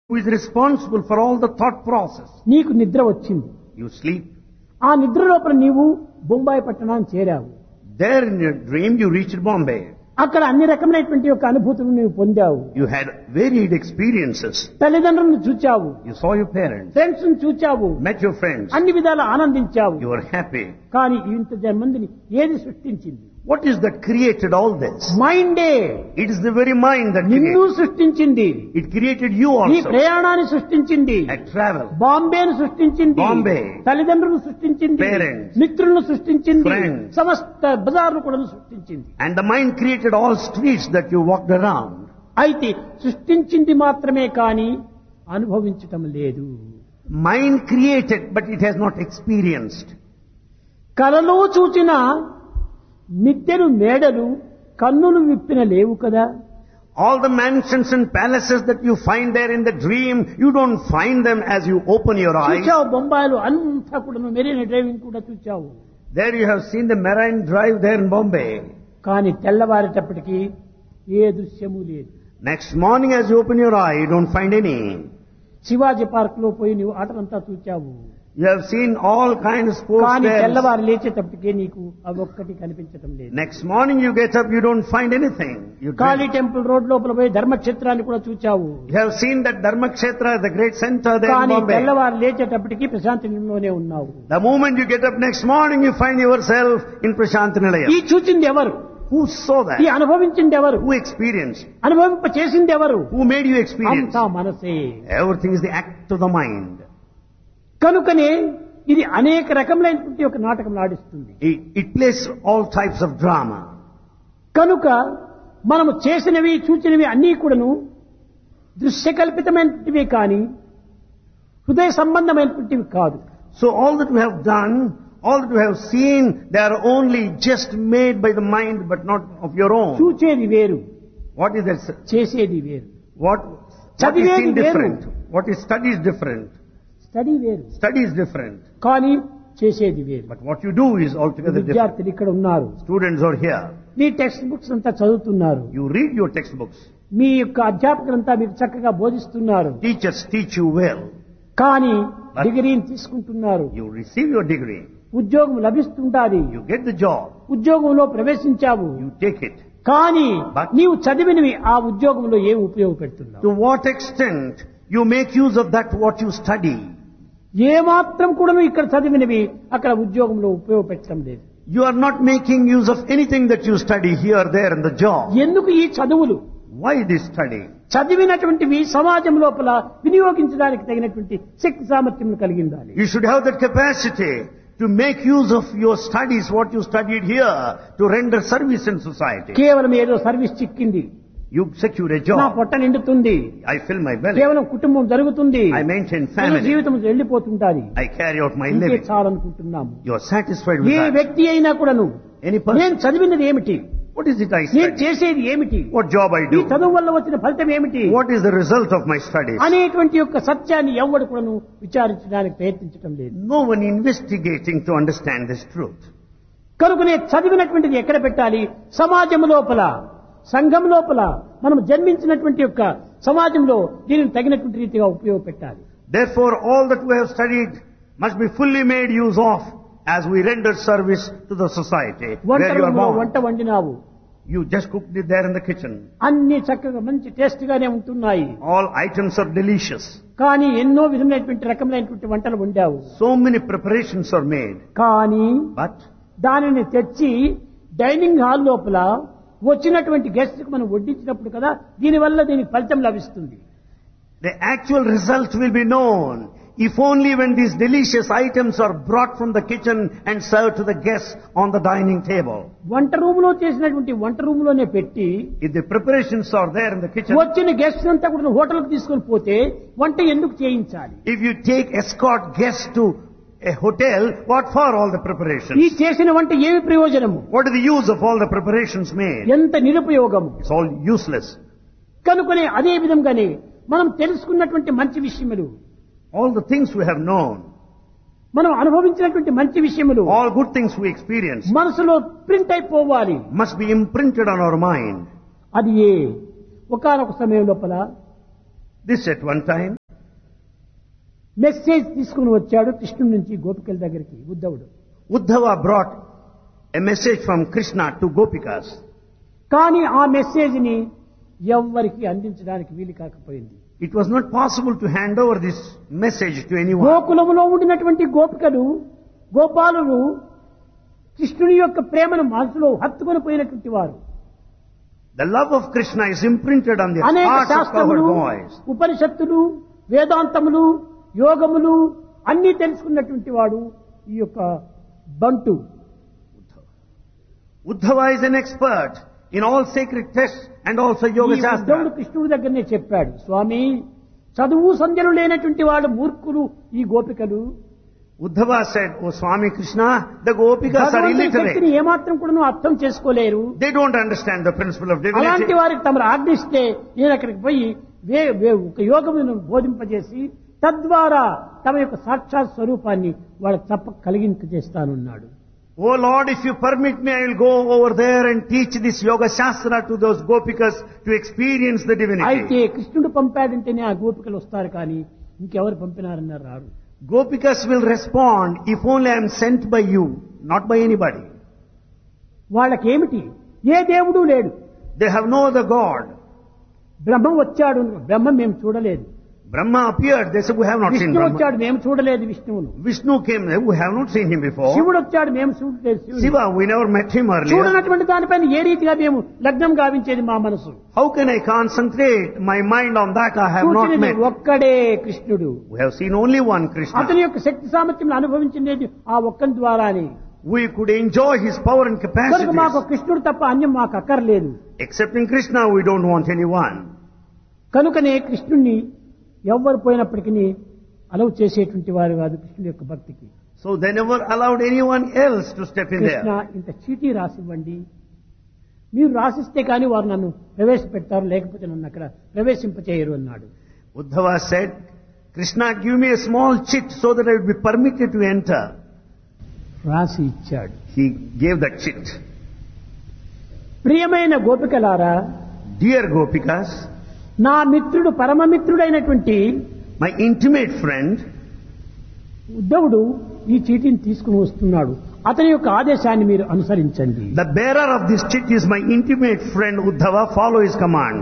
who is responsible for all the thought process. నీకు నిద్ర వచ్చింది. You sleep. ఆ నిద్ర లోపల నీవు బొంబాయి పట్టణానికి చేరావు. There in your dream you reached Bombay. అక్కడ అన్ని రకమైనటువంటి యొక్క అనుభూతులను నీవు పొందావు. You had varied experiences. తల్లిదండ్రులను చూచావు, You saw your parents, friends ను చూచావు, met your friends. అన్ని విధాలా ఆనందించావు. You were happy. కానీ ఇంత మందిని ఏది సృష్టించింది? What is that created all this? మైండే It is the very mind that నిన్ను created. సృష్టించింది. It created you నీ also. ప్రయాణాన్ని సృష్టించింది. At travel. బాంబేను సృష్టించింది. బాంబే. తల్లిదండ్రులను సృష్టించింది. Parents. మిత్రులను సృష్టించింది. Friends. సమస్త బజార్ను కూడా సృష్టించింది. And the mind created all streets that you walked around. అయితే సృష్టించింది మాత్రమే కానీ అనుభవించటం లేదు. Mind created, but it has not experienced. కలలో చూచిన మిద్దెలు మేడలు కన్నులు విప్పిన లేవు కదా. All the mansions and palaces that you find there in the dream, you don't find them as you open your eyes. చూచావు బొంబాయిలో అంతా కూడా మెరీనా డ్రైవింగ్ కూడా చూచావు. There you have seen the Marine Drive there in Bombay. కానీ తెల్లవారేటప్పటికి ఏ దృశ్యము లేదు. Next morning as you open your eye, you don't find any. Shivaji park లో పోయి నీవు ఆటలంతా చూచావు. You have seen all kinds of sports కానీ there. తెల్లవారు లేచేటప్పటికే నీకు అవి ఒక్కటి కనిపించటం లేదు. Next morning you get up, you don't find anything. You Kali dream. Temple road లోపల పోయి ధర్మక్షేత్రాన్ని కూడా చూచావు. You have seen that Dharmakshetra, the great center there in కానీ Bombay. తెల్లవారు లేచేటప్పటికి ప్రశాంతిలోనే ఉన్నావు. The moment you get up next morning, you find yourself in Prashanthanilaya. ఈ చూచింది ఎవరు? Who saw that? ఈ అనుభవించింది ఎవరు? Who experienced? అనుభవింప చేసింది ఎవరు? Who made you experience? అంతా మనసే. Everything is the act of the mind. కనుకనే ఇది అనేక రకములైనటువంటి ఒక నాటకం ఆడిస్తుంది. It plays all types of drama. కనుక మనము చేసినవి చూచినవి అన్నీ కూడాను దృశ్యకల్పితమైనటివి కానీ హృదయ సంబంధమైనటువంటివి కాదు. So all that we have done, all that we have seen, they are only just made by the mind but not of your own. చూచేది వేరు, What is that? చేసేది వేరు. What is చదివేది seen వేరు. different? What is study is different. Study వేరు, Study is different. కానీ చేసేది వేరు. But what you do is altogether different. విద్యార్థులు ఇక్కడ ఉన్నారు, Students are here. Me text books అంతా చదువుతున్నారు, You read your textbooks. మీ యొక్క అధ్యాపకులంతా మీకు చక్కగా బోధిస్తున్నారు. Teachers teach you well. కానీ డిగ్రీని తీసుకుంటున్నారు, You receive your degree. ఉద్యోగం లభిస్తుంటాది, You get the job. ఉద్యోగంలో ప్రవేశించావు. You take it. కానీ But- నీవు చదివినవి ఆ ఉద్యోగంలో ఏం ఉపయోగపెడుతున్నావు? To what extent you make use of that what you study? ఏమాత్రం కూడా ఇక్కడ చదివినవి అక్కడ ఉద్యోగంలో ఉపయోగపెట్టడం లేదు. You are not making use of anything that you study here, there in the job. ఎందుకు ఈ చదువులు? Why this study? చదివినటువంటివి సమాజం లోపల వినియోగించడానికి తగినటువంటి శక్తి సామర్థ్యం కలిగి ఉండాలి. You should have that capacity to make use of your studies, what you studied here, to render service in society. కేవలం ఏదో సర్వీస్ చిక్కింది, You secure a నా job. పొట్ట నిండుతుంది, I fill my belly. కేవలం కుటుంబం జరుగుతుంది, I maintain మన family. జీవితం వెళ్ళిపోతుంటాది, I carry out my ఇంకే living. చాలనుకుంటున్నాము. You are satisfied with A that. వ్యక్తి అయినా కూడాను Any person. నేను చదివినది ఏమిటి, What is it I నేను study? చేసేది ఏమిటి, What job I ఈ do? చదువు వల్ల వచ్చిన ఫలితం ఏమిటి What is the result of my studies? అనేటువంటి యొక్క సత్యాన్ని ఎవడు కూడాను విచారించడానికి ప్రయత్నించడం లేదు. No one investigating to understand this truth. కనుకనే చదివినటువంటిది ఎక్కడ పెట్టాలి? సమాజం లోపల, సంఘం లోపల, మనం జన్మించినటువంటి యొక్క సమాజంలో దీనిని తగినటువంటి రీతిగా ఉపయోగపెట్టాలి. Therefore, all that we have studied must be fully made use of as we render service to the society వంట where you are రూములో born. వంట వండినావు, You just cooked it there in the kitchen. అన్ని చక్కగా మంచి taste గానే ఉంటున్నాయి, All items are delicious. కానీ ఎన్నో విధమైనటువంటి రకమైనటువంటి వంటలు వండావు. So many preparations are made. కానీ But దానిని తెచ్చి డైనింగ్ హాల్ లోపల వచ్చినటువంటి గెస్ట్ కు మనం వడ్డించినప్పుడు కదా దీనివల్ల దీనికి ఫలితం లభిస్తుంది. the actual result will be known if only when these delicious items are brought from the kitchen and served to the guests on the dining table. వంట రూమ్ లో చేసినటువంటి వంట రూమ్ లోనే పెట్టి If the preparations are there in the kitchen, వచ్చిన guest అంతా కూడా hotel కు తీసుకొని పోతే వంట ఎందుకు చేయించాలి? if you take escort guests to a hotel, what for all the ఈ preparations? చేసిన వంట ఏమి ప్రయోజనము? What is the use of all the preparations made? ఎంత నిరుపయోగము. It's all useless. కనుకనే అదే విధంగానే మనం తెలుసుకున్నటువంటి మంచి విషయములు, All the things we have known, మనం అనుభవించినటువంటి మంచి విషయములు all good things we experience మనసులో ప్రింట్ అయిపోవాలి. must be imprinted on our mind. అది ఒకానొక సమయం లోపల This at one time. Message తీసుకుని వచ్చాడు కృష్ణుడి నుంచి గోపికల దగ్గరికి ఉద్ధవుడు. Uddhava brought a message from Krishna to Gopikas. కానీ ఆ మెసేజ్ ని ఎవ్వరికి అందించడానికి వీలు కాకపోయింది. It was not possible to hand over this message to anyone. గోకులములో ఉండినటువంటి గోపికలు గోపాలులు కృష్ణుని యొక్క ప్రేమను మనసులో హత్తుకొని పోయినటువంటి వారు. The love of Krishna is imprinted on the అనేక hearts of శాస్త్రములు, our boys. ఉపనిషత్తులు, వేదాంతములు, యోగములు అన్ని తెలుసుకున్నటువంటి వాడు ఈ యొక్క బంటు. Uddhava is an expert in all sacred texts and also Yoga ఈ ఉద్ధవుడు Shastra. కృష్ణుడి దగ్గరనే చెప్పాడు, స్వామి చదువు సంధ్యలు లేనటువంటి వాడు మూర్ఖులు ఈ గోపికలు. Uddhava said, "Oh Swami Krishna, the Gopikas are భగవంతుని illiterate. శక్తిని ఏమాత్రం కూడా అర్థం చేసుకోలేరు. They don't understand the principle of అలాంటి divinity." వారికి తమరు ఆజ్ఞిస్తే నేను అక్కడికి పోయి ఒక యోగమును బోధింపజేసి తద్వారా తమ యొక్క సాక్షాత్ స్వరూపాన్ని వాళ్ళకి తప్ప కలిగింపజేస్తానన్నాడు. "Oh Lord, if you permit me, I will go over there and teach this Yoga Shastra to those Gopikas to experience the అయితే divinity." కృష్ణుడు పంపాడంటేనే ఆ గోపికలు వస్తారు, కానీ ఇంకెవరు పంపినారన్నారు రారు. Gopikas will respond if only I am sent by you, not by anybody. వాళ్ళకేమిటి, ఏ దేవుడు లేడు. They have no other God. బ్రహ్మం వచ్చాడు, బ్రహ్మం మేము చూడలేదు. Brahma appeared, they said, "We have not seen Vishnu Brahma." వచ్చాడు, మేము చూడలేదు విష్ణువును. Vishnu came there, "We have not seen him before." శివుడు వచ్చాడు, మేము చూడలేదు శివుని. Shiva, we never met him earlier. చూడనటువంటి దానిపైన ఏ రీతిగా మేము లగ్నం గావించేది మా మనసు. How can I concentrate my mind on that I have not చూచినది met? ఒక్కడే కృష్ణుడు. We have seen only one అతని Krishna. యొక్క శక్తి సామర్థ్యం అనుభవించింది ఆ ఒక్కని ద్వారానే. We could enjoy his power and కనుక మాకు capacities. కృష్ణుడు తప్ప అన్యం మాకు అక్కర్లేదు. Excepting Krishna, we don't want anyone. కనుకనే కృష్ణుణ్ణి ఎవ్వరు పోయినప్పటికీ అలౌ చేసేటువంటి వారు కాదు కృష్ణుడి యొక్క భక్తికి. So they never allowed anyone else to step in Krishna there. ఇంత చీటీ రాసివ్వండి, మీరు రాసిస్తే కానీ వారు నన్ను ప్రవేశపెడతారు, లేకపోతే నన్ను అక్కడ ప్రవేశింపచేయరు అన్నాడు. Uddhava said, "Krishna, give me a small chit so that I will be permitted to enter." రాసి ఇచ్చాడు. He gave that chit. ప్రియమైన గోపికలారా, "Dear Gopikas, నా మిత్రుడు పరమమిత్రుడైనటువంటి my intimate friend, ఉద్ధవుడు ఈ చీటీని తీసుకుని వస్తున్నాడు, అతని యొక్క ఆదేశాన్ని మీరు అనుసరించండి. the bearer of this chit is my intimate friend Uddhava, follow his command."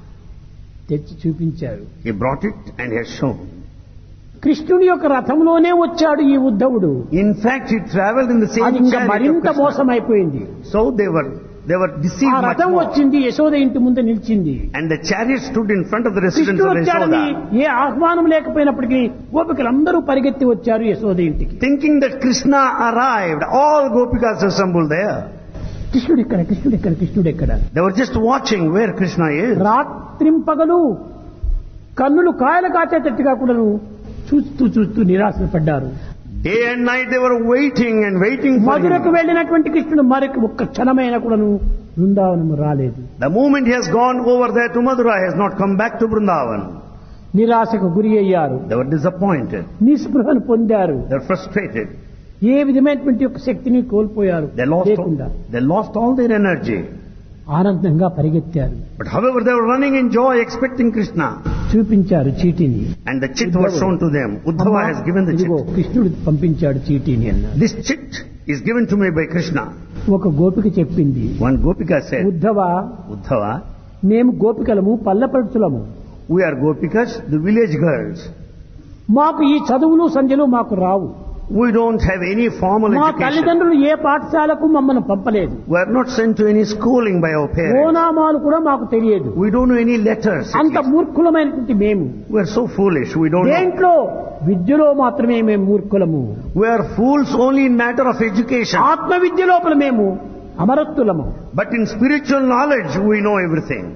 తెచ్చి చూపించారు. He brought it and he has shown. కృష్ణుని యొక్క రథంలోనే వచ్చాడు ఈ ఉద్ధవుడు. In fact, he traveled in the అది same ఇంకా chariot of మరింత Krishna. మోసమైపోయింది. So they were ఆ deceived much రథం more. వచ్చింది, యశోద ఇంటి ముందు నిలిచింది. And the chariot stood in front of the residence కృష్ణుడు of వచ్చాడని Yashoda. ఏ ఆహ్వానం లేకపోయినప్పటికీ గోపికలందరూ పరిగెత్తి వచ్చారు యశోద ఇంటికి. Thinking that Krishna arrived, all Gopikas assembled there. కృష్ణుడు ఎక్కడ, కృష్ణుడు ఎక్కడ, కృష్ణుడు ఎక్కడ. They were just watching where Krishna is. రాత్రింపగలు కన్నులు కాయలు కాచేటట్టుగా కూడా చూస్తూ చూస్తూ నిరాశలు పడ్డారు. Day and night they were waiting and waiting for మధురకు him. వెళ్ళినటువంటి కృష్ణుడు మరొక ఒక్క క్షణమైన కూడాను బృందావనము రాలేదు. The moment he has gone over there to Mathura, he has not come back to Vrindavan. నిరాశకు గురి అయ్యారు, They were disappointed. నిస్పృహను పొందారు, They were frustrated. ఏ విధమైనటువంటి యొక్క శక్తిని కోల్పోయారు. లేకుండా They lost all their energy. ఆనందంగా పరిగెత్తారు. But however, they were running in joy, expecting Krishna. చూపించారు చీటీని. And the chit was shown to them. Uddhava has given the ఇదిగో chit. కృష్ణుడు పంపించాడు చీటీని అన్నారు. This chit is given to me by Krishna. ఒక గోపిక చెప్పింది, One Gopika said, Uddhava, Uddhava, మేము గోపికలము పల్లెపడుచులము, we are Gopikas, the village girls. మాకు ఈ చదువులు సంధ్యలు మాకు రావు. We don't have any formal మా education. తల్లిదండ్రులు ఏ పాఠశాలకు మమ్మల్ని పంపలేదు. We are not sent to any schooling by our parents. ఓనామాలు కూడా మాకు తెలియదు. We don't know any letters. అంత మూర్ఖులమైనటువంటి మేము. We are so foolish. We don't know. దేంట్లో విద్యలో మాత్రమే మేము మూర్ఖులము. We are fools only in matter of education. ఆత్మ విద్య లోపల మేము అమరత్తులము But in spiritual knowledge, we know everything.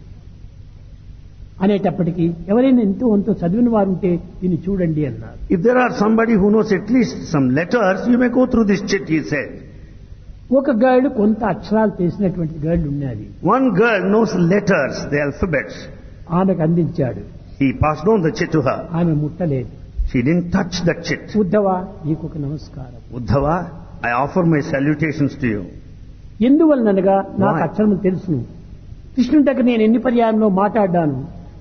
అనేటప్పటికీ ఎవరైనా ఎంతో అంతో చదివిన వారు ఉంటే దీన్ని చూడండి అన్నారు. If there are somebody who knows at least some letters, you may go through this chit, he said. ఒక గర్ల్ కొంత అక్షరాలు తెలిసినటువంటి గర్ల్ ఉన్నది. One girl knows letters, the alphabets. ఆమెకు అందించాడు. He passed on the chit to her. ఆమె ముట్టలేదు. She didn't touch that chit. Uddhava, నీకు ఒక నమస్కారం. Uddhava, I offer my salutations to you. ఎందువలనగా నాకు Why? అక్షరం తెలుసును. కృష్ణుడి దగ్గర నేను ఎన్ని పర్యాయంలో మాట్లాడ్డాను.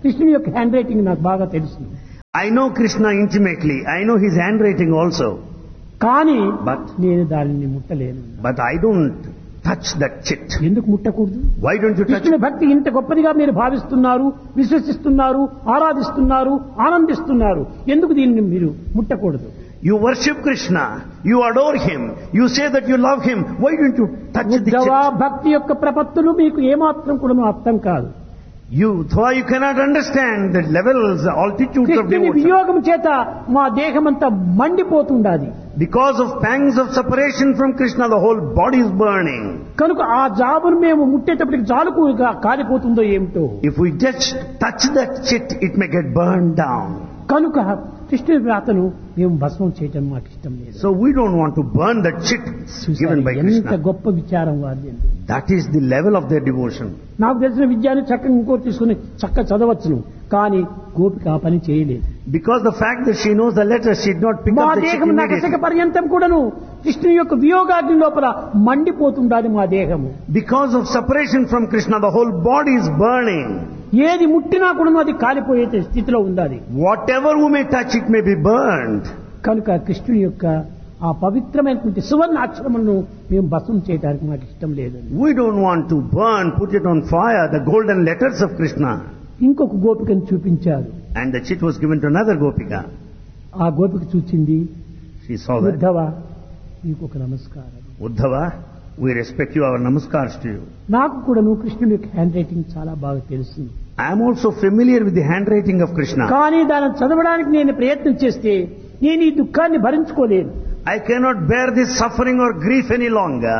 కృష్ణుని యొక్క హ్యాండ్ రైటింగ్ నాకు బాగా తెలుసు. I know Krishna intimately. I know his handwriting also. కానీ But నేను దానిని ముట్టలేను. I don't touch that chit. ఎందుకు ముట్టకూడదు? Why don't you touch కృష్ణుని it? భక్తి ఇంత గొప్పదిగా మీరు భావిస్తున్నారు, విశ్వసిస్తున్నారు, ఆరాధిస్తున్నారు, ఆనందిస్తున్నారు. ఎందుకు దీన్ని మీరు ముట్టకూడదు? You worship Krishna. You adore him. You say that you love him. Why don't you touch the Uddhava chit? భక్తి యొక్క ప్రపత్తులు మీకు ఏమాత్రం కూడా అర్థం కాదు. You cannot understand the levels, altitudes of కృష్ణుని devotion. వియోగం చేత మా దేహమంతా మండిపోతుండాది. Because of pangs of separation from Krishna, the whole body is burning. కనుక ఆ జాబును మేము ముట్టేటప్పటికి జాలుకుగా కాలిపోతుందో ఏమిటో. If we just touch that chit, it may get burned down. కనుక కృష్ణుని వ్రాతను మేము భస్మం చేయటం మాకు ఇష్టం లేదు. So we don't want to burn that chit given by ఎంత Krishna. గొప్ప విచారం వారి. That is the level of their devotion. నాకు తెలిసిన విద్యాన్ని చక్కగా ఇంకో తీసుకుని చక్కగా చదవచ్చును, కానీ గోపిక ఆ పని చేయలేదు. Because the fact that she knows the letters, she did not pick మా up the chit దేహం నగసక immediately. పర్యంతం కూడాను కృష్ణుని యొక్క వియోగాగ్ని లోపల మండిపోతుండాలి మా దేహము. Because of separation from Krishna, the whole body is burning. ఏది ముట్టినా కూడాను అది కాలిపోయే స్థితిలో ఉండాలి. Whatever we may touch, it may be burned. కనుక కృష్ణుని యొక్క ఆ పవిత్రమైనటువంటి సువర్ణ అక్షరములను మేము భస్మం చేయడానికి మాకు ఇష్టం లేదు. We don't want to burn, put it on fire, the golden letters of Krishna. ఇంకొక గోపికను చూపించారు. And the chit was given to another gopika. ఆ గోపిక చూచింది, She saw that. ఉద్ధవ నీకు ఒక నమస్కారం. Uddhava, we respect you, our namaskars to you. నాకు కూడాను కృష్ణుని యొక్క హ్యాండ్ రైటింగ్ చాలా బాగా తెలుసు. I am also familiar with the handwriting of Krishna. కానీ దాన్ని చదవడానికి నేను ప్రయత్నం చేస్తే నేను ఈ దుఃఖాన్ని భరించుకోలేను. I cannot bear this suffering or grief any longer.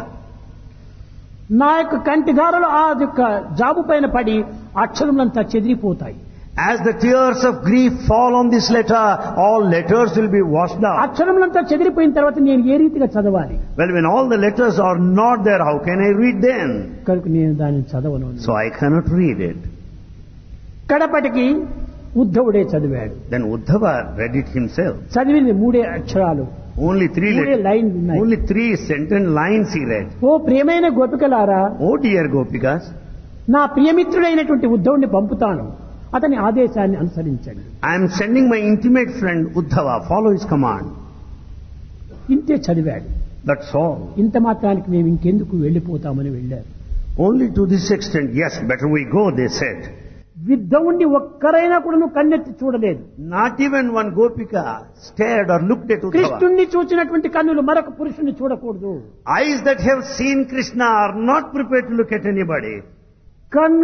నా యొక్క కంటిధారలు ఆ యొక్క జాబు పైన పడి అక్షరములంతా చెదిరిపోతాయి. As the tears of grief fall on this letter, all letters will be washed out. అక్షరములంతా చెదిరిపోయిన తర్వాత నేను ఏ రీతిగా చదవాలి? Well, when all the letters are not there, how can I read them? కనుక నేను దాన్ని చదవను. So I cannot read it. కడపటికి ఉద్ధవుడే చదివాడు. Then Uddhava read it himself. చదివింది 3 అక్షరాలు, Only 3 3 letters. లైన్లు ఉన్నాయి. Only 3 sentence lines he read. ఓ ప్రియమైన గోపికలారా, Oh dear Gopikas, నా ప్రియమిత్రుడైనటువంటి ఉద్ధవుడిని పంపుతాను, అతని ఆదేశాన్ని అనుసరించండి. I am sending my intimate friend Uddhava, follow his command. ఇంతే చదివాడు. That's all. ఇంత మాత్రానికి మేము ఇంకెందుకు వెళ్ళిపోతామని వెళ్ళారు. Only to this extent, yes, better we go, they said. ఉద్ధవుణ్ణి ఒక్కరైనా కూడా నువ్వు కన్నెత్తి చూడలేదు. Not even one Gopika stared or looked at Uddhava. కృష్ణుణ్ణి చూచినటువంటి కన్నులు మరొక పురుషుణ్ణి చూడకూడదు. Eyes that have seen Krishna are not prepared to look at anybody.